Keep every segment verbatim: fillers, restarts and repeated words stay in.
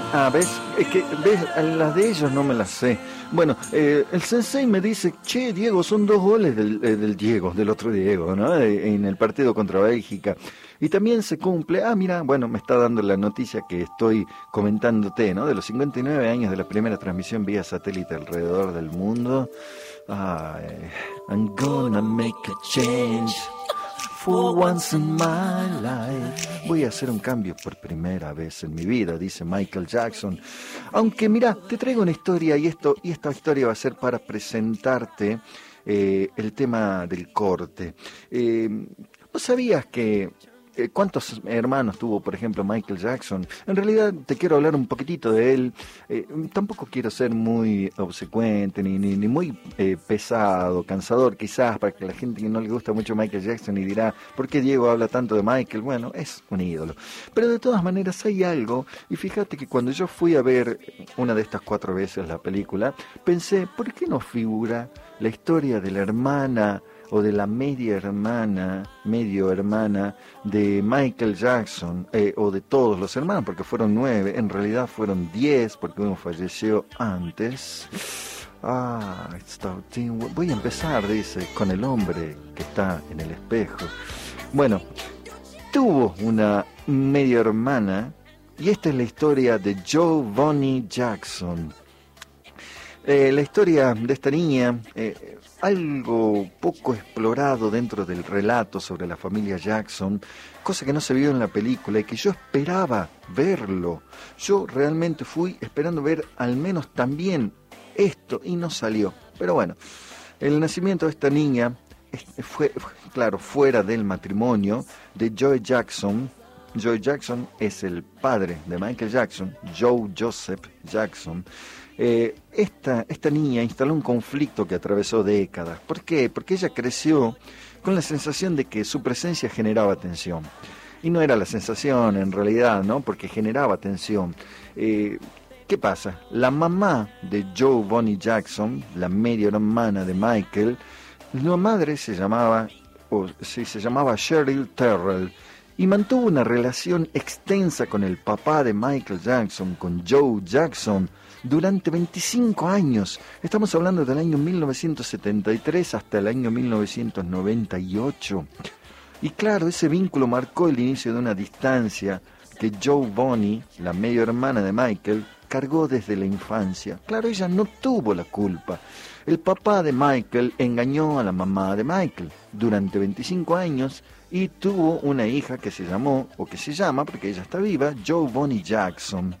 Ah, ¿ves? Es que, ¿ves? Las de ellos no me las sé. Bueno, eh, el sensei me dice, che, Diego, son dos goles del, eh, del Diego, del otro Diego, ¿no? Eh, en el partido contra Bélgica. Y también se cumple, ah, mira, bueno, me está dando la noticia que estoy comentándote, ¿no? De los cincuenta y nueve años de la primera transmisión vía satélite alrededor del mundo. Ay, I'm gonna make a change. For once in my life. Voy a hacer un cambio por primera vez en mi vida, dice Michael Jackson. Aunque mira, te traigo una historia y esto y esta historia va a ser para presentarte eh, el tema del corte. Eh, ¿Vos sabías que eh, cuántos hermanos tuvo, por ejemplo, Michael Jackson? En realidad te quiero hablar un poquitito de él. Eh, tampoco quiero ser muy obsecuente ni, ni, ni muy eh, pesado, cansador quizás, para que la gente que no le gusta mucho Michael Jackson y dirá, ¿por qué Diego habla tanto de Michael? Bueno, es un ídolo. Pero de todas maneras hay algo, y fíjate que cuando yo fui a ver una de estas cuatro veces la película, pensé, ¿por qué no figura la historia de la hermana o de la media hermana, medio hermana de Michael Jackson, eh, o de todos los hermanos, porque fueron nueve, en realidad fueron diez, porque uno falleció antes. Ah, voy a empezar, dice, con el hombre que está en el espejo. Bueno, tuvo una media hermana, y esta es la historia de Giovanni Jackson. Eh, la historia de esta niña, eh, algo poco explorado dentro del relato sobre la familia Jackson, cosa que no se vio en la película y que yo esperaba verlo. Yo realmente fui esperando ver al menos también esto y no salió. Pero bueno, el nacimiento de esta niña fue, claro, fuera del matrimonio de Joe Jackson. Joe Jackson es el padre de Michael Jackson, Joe Joseph Jackson. Eh, esta, esta niña instaló un conflicto que atravesó décadas. ¿Por qué? Porque ella creció con la sensación de que su presencia generaba tensión. Y no era la sensación en realidad, ¿no? Porque generaba tensión. Eh, ¿Qué pasa? La mamá de Giovanni Jackson, la media hermana de Michael, la madre se llamaba, o sí, se llamaba Cheryl Terrell, y mantuvo una relación extensa con el papá de Michael Jackson, con Joe Jackson, durante veinticinco años. Estamos hablando del año mil novecientos setenta y tres hasta el año mil novecientos noventa y ocho. Y claro, ese vínculo marcó el inicio de una distancia que Giovanni, la media hermana de Michael, cargó desde la infancia. Claro, ella no tuvo la culpa. El papá de Michael engañó a la mamá de Michael durante veinticinco años y tuvo una hija que se llamó, o que se llama, porque ella está viva, Giovanni Jackson.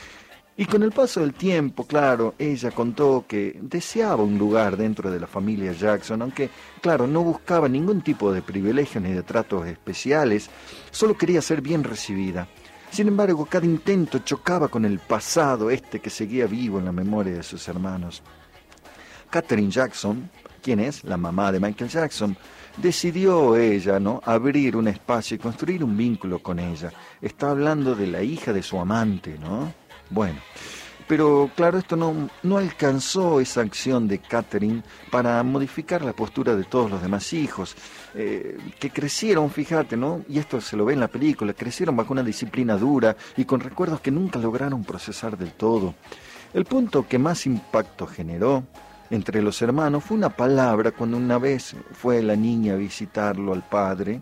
Y con el paso del tiempo, claro, ella contó que deseaba un lugar dentro de la familia Jackson, aunque, claro, no buscaba ningún tipo de privilegios ni de tratos especiales, solo quería ser bien recibida. Sin embargo, cada intento chocaba con el pasado este que seguía vivo en la memoria de sus hermanos. Katherine Jackson, quien es la mamá de Michael Jackson, decidió ella, ¿no?, abrir un espacio y construir un vínculo con ella. Está hablando de la hija de su amante, ¿no? Bueno, pero claro, esto no, no alcanzó esa acción de Katherine para modificar la postura de todos los demás hijos, eh, que crecieron, fíjate, ¿no? Y esto se lo ve en la película, crecieron bajo una disciplina dura y con recuerdos que nunca lograron procesar del todo. El punto que más impacto generó entre los hermanos fue una palabra cuando una vez fue la niña a visitarlo al padre,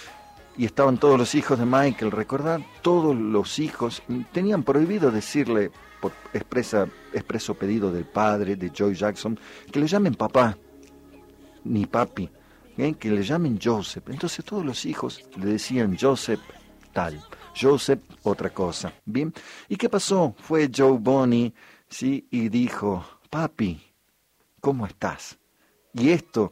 y estaban todos los hijos de Michael. Recordar, todos los hijos tenían prohibido decirle, por expresa, expreso pedido del padre de Joe Jackson, que le llamen papá, ni papi, ¿eh? Que le llamen Joseph. Entonces todos los hijos le decían Joseph tal, Joseph otra cosa. Bien, ¿y qué pasó? Fue Joe Bonnie, sí, y dijo, papi, ¿cómo estás? Y esto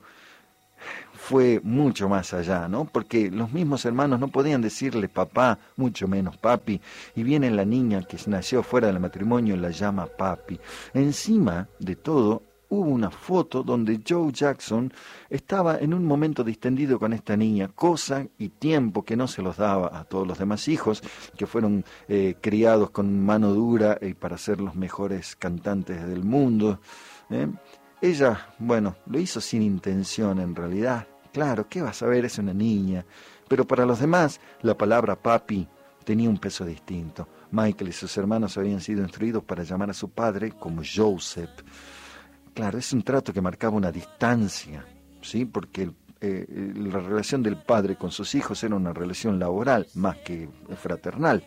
fue mucho más allá, ¿no? Porque los mismos hermanos no podían decirle papá, mucho menos papi, y viene la niña que nació fuera del matrimonio y la llama papi. Encima de todo, hubo una foto donde Joe Jackson estaba en un momento distendido con esta niña, cosa y tiempo que no se los daba a todos los demás hijos, que fueron eh, criados con mano dura y para ser los mejores cantantes del mundo, ¿eh? Ella, bueno, lo hizo sin intención en realidad. Claro, ¿qué vas a ver? Es una niña. Pero para los demás, la palabra papi tenía un peso distinto. Michael y sus hermanos habían sido instruidos para llamar a su padre como Joseph. Claro, es un trato que marcaba una distancia, ¿sí? Porque eh, la relación del padre con sus hijos era una relación laboral más que fraternal.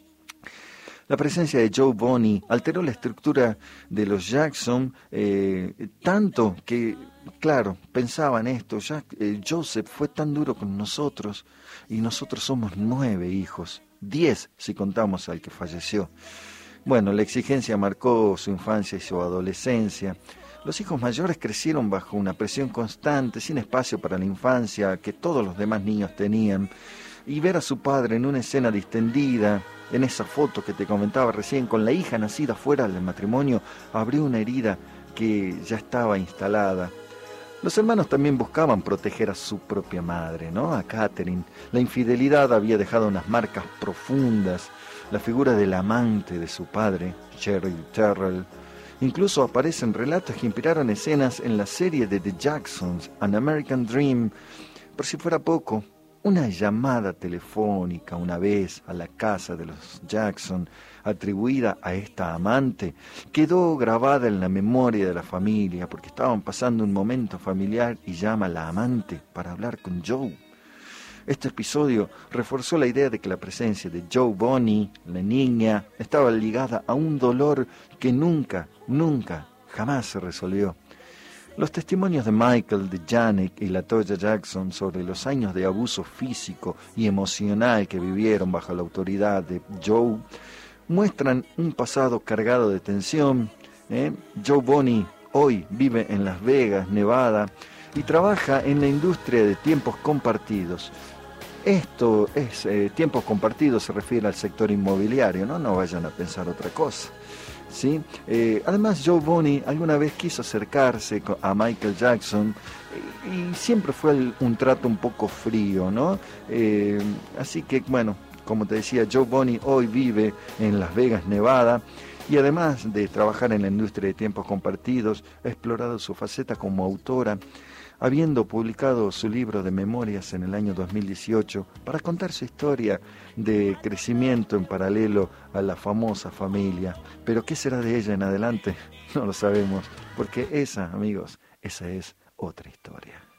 La presencia de Joe Bonnie alteró la estructura de los Jackson, eh, tanto que, claro, pensaban esto, ya, eh, Joseph fue tan duro con nosotros y nosotros somos nueve hijos, diez si contamos al que falleció. Bueno, la exigencia marcó su infancia y su adolescencia. Los hijos mayores crecieron bajo una presión constante, sin espacio para la infancia que todos los demás niños tenían. Y ver a su padre en una escena distendida, en esa foto que te comentaba recién, con la hija nacida fuera del matrimonio, abrió una herida que ya estaba instalada. Los hermanos también buscaban proteger a su propia madre, ¿no? A Catherine. La infidelidad había dejado unas marcas profundas. La figura del amante de su padre, Cheryl Terrell. Incluso aparecen relatos que inspiraron escenas en la serie de The Jacksons, An American Dream. Por si fuera poco, una llamada telefónica una vez a la casa de los Jackson, atribuida a esta amante, quedó grabada en la memoria de la familia porque estaban pasando un momento familiar y llama a la amante para hablar con Joe. Este episodio reforzó la idea de que la presencia de Joe Bonnie, la niña, estaba ligada a un dolor que nunca, nunca, jamás se resolvió. Los testimonios de Michael, de Janet y LaToya Jackson sobre los años de abuso físico y emocional que vivieron bajo la autoridad de Joe muestran un pasado cargado de tensión. ¿eh? Joe Bonnie hoy vive en Las Vegas, Nevada, y trabaja en la industria de tiempos compartidos. Esto es, eh, tiempos compartidos se refiere al sector inmobiliario, ¿no? No vayan a pensar otra cosa. ¿Sí? Eh, además, Joe Bonnie alguna vez quiso acercarse a Michael Jackson y, y siempre fue el, un trato un poco frío, ¿no? Eh, así que, bueno, como te decía, Joe Bonnie hoy vive en Las Vegas, Nevada, y además de trabajar en la industria de tiempos compartidos, ha explorado su faceta como autora, habiendo publicado su libro de memorias en el año dos mil dieciocho para contar su historia de crecimiento en paralelo a la famosa familia. Pero ¿qué será de ella en adelante? No lo sabemos, porque esa, amigos, esa es otra historia.